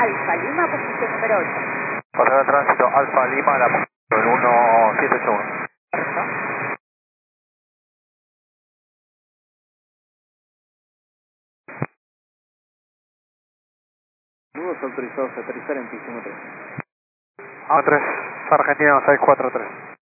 Alfa Lima, posición número 8. Pasar de tránsito Alfa Lima, la posición 1781. Nudos autorizados a aterrizar en pista 3. A3, Argentina 643.